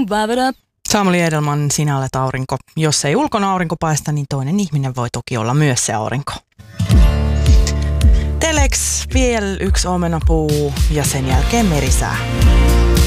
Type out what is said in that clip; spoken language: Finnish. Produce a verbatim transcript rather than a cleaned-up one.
Samuli Edelman, sinä olet aurinko. Jos ei ulkona aurinko paista, niin toinen ihminen voi toki olla myös se aurinko. Telex, vielä yksi omenapuu ja sen jälkeen merisää.